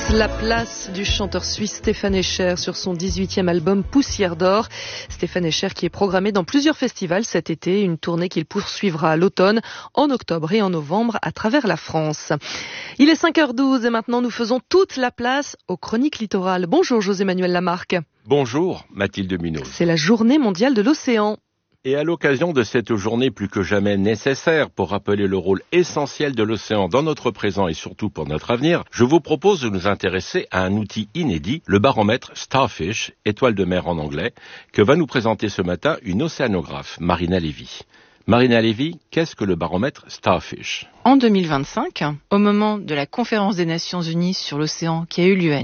La place du chanteur suisse Stéphane Escher sur son 18e album Poussière d'or. Stéphane Escher qui est programmé dans plusieurs festivals cet été, une tournée qu'il poursuivra à l'automne, en octobre et en novembre à travers la France. Il est 5h12 et maintenant nous faisons toute la place aux chroniques littorales. Bonjour José-Manuel Lamarque. Bonjour Mathilde Munoz. C'est la journée mondiale de l'océan. Et à l'occasion de cette journée plus que jamais nécessaire pour rappeler le rôle essentiel de l'océan dans notre présent et surtout pour notre avenir, je vous propose de nous intéresser à un outil inédit, le baromètre Starfish, étoile de mer en anglais, que va nous présenter ce matin une océanographe, Marina Lévy. Marina Lévy, qu'est-ce que le baromètre Starfish ? En 2025, au moment de la conférence des Nations Unies sur l'océan qui a eu lieu à